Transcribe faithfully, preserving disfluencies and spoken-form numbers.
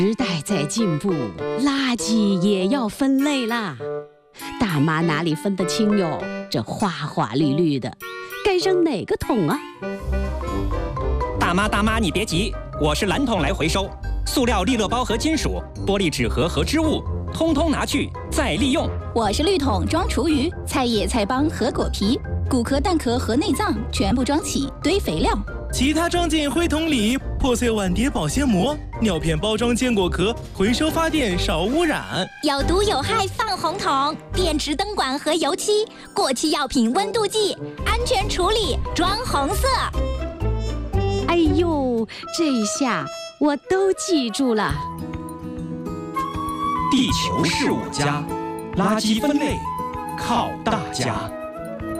时代在进步，垃圾也要分类啦。大妈哪里分得清哟？这花花绿绿的，该扔哪个桶啊？ 大妈大妈，你别急，我是蓝桶来回收。塑料利乐包和金属、玻璃纸盒和织物，通通拿去再利用。 我是绿桶装厨余，菜叶、菜帮和果皮、骨壳、蛋壳和内脏全部装起堆肥料。 其他装进灰桶里，破碎碗碟保鲜膜，尿片包装坚果壳，回收发电少污染。 有毒有害放红桶，电池灯管和油漆，过期药品温度计，安全处理装红色。 哎呦，这下我都记住了。 地球是我家，垃圾分类靠大家。